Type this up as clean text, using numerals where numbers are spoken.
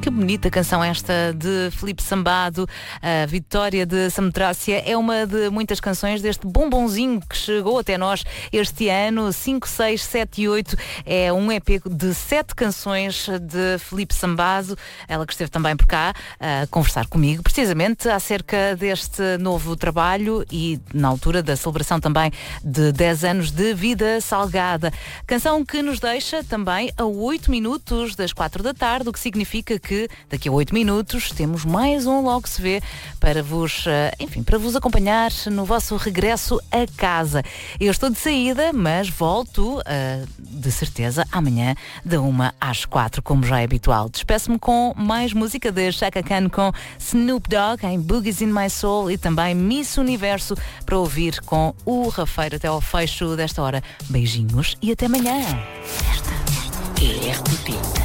Que bonita canção esta de Filipe Sambado. A Vitória de Samotrácia é uma de muitas canções deste bombonzinho que chegou até nós este ano. 5, 6, 7 e 8 é um EP de 7 canções de Filipe Sambado. Ela que esteve também por cá a conversar comigo precisamente acerca deste novo trabalho e na altura da celebração também de 10 anos de Vida Salgada. Canção que nos deixa também a 8 minutos das 4 da tarde, o que significa que daqui a 8 minutos temos mais um Logo Se Vê para vos, para vos acompanhar no vosso regresso a casa. Eu estou de saída, mas volto de certeza amanhã da 1 às 4, como já é habitual. Despeço-me com mais música de Chaka Khan com Snoop Dogg em Boogies in My Soul e também Miss Universo para ouvir com o Rafeiro até ao fecho desta hora. Beijinhos e até amanhã. Esta é RTP.